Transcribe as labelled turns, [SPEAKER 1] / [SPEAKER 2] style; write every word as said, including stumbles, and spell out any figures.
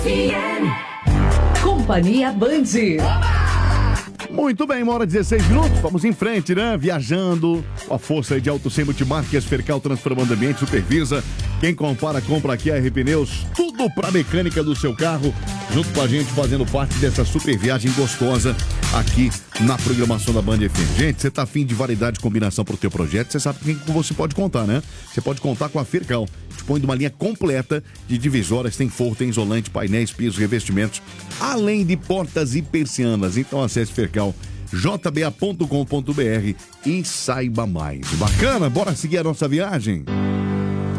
[SPEAKER 1] Companhia Band.
[SPEAKER 2] Muito bem, uma hora e dezesseis minutos, vamos em frente, né? Viajando, com a força aí de Auto Sem Multimarcas, Fercal transformando ambiente, supervisa. Quem compara, compra aqui a R Pneus, tudo pra mecânica do seu carro, junto com a gente, fazendo parte dessa super viagem gostosa aqui na programação da Band F M. Gente, você tá afim de variedade de combinação pro teu projeto, você sabe com quem você pode contar, né? Você pode contar com a Fercal. Dispõe de uma linha completa de divisórias, tem forro, tem isolante, painéis, pisos, revestimentos, além de portas e persianas. Então acesse Fercal j b a ponto com ponto b r e saiba mais. Bacana? Bora seguir a nossa viagem?